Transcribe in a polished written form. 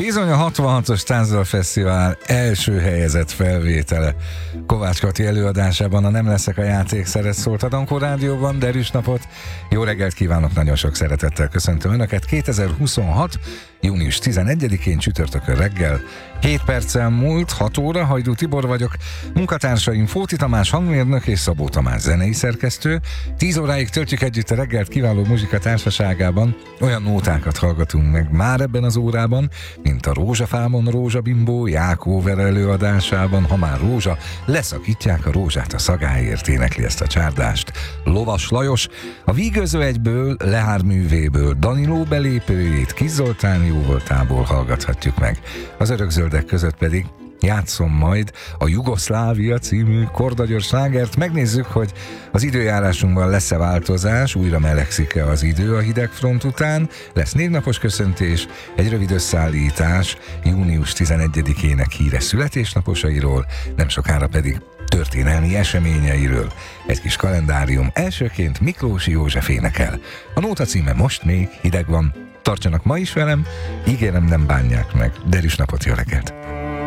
Bizony a 66-os Tánzdal Fesztivál első helyezett felvétele. Kovács Kati előadásában a Nem leszek a játékszeret szólt a Dankó Rádióban. Derűs napot, jó reggelt kívánok, nagyon sok szeretettel köszöntöm Önöket. 2026. június 11-én csütörtökön reggel, 7 perccel múlt, 6 óra, Hajdú Tibor vagyok, munkatársaim Fóti Tamás hangmérnök és Szabó Tamás zenei szerkesztő. 10 óráig töltjük együtt a reggelt kiváló muzsika társaságában. Olyan nótákat hallgatunk meg már ebben az órában, mint a Rózsafámon Rózsabimbó Jákóver előadásában. Ha már rózsa, leszakítják a rózsát a szagáért, énekli ezt a csárdást Lovas Lajos. A Vígöző egyből, Lehár művéből Daniló belépőjét Kis Zoltán jóvoltából hallgathatjuk meg. Az Örökzöldek között pedig játszom majd a Jugoszlávia című kordagyors slágert. Megnézzük, hogy az időjárásunkban lesz-e változás, újra melegszik-e az idő a hidegfront után, lesz névnapos köszöntés, egy rövid összeállítás június 11-ének híres születésnaposairól, nem sokára pedig történelmi eseményeiről. Egy kis kalendárium, elsőként Miklósi József énekel. A nóta címe Most még hideg van. Tartsanak ma is velem, ígérem, nem bánják meg. Derűs napot, jó reggelt!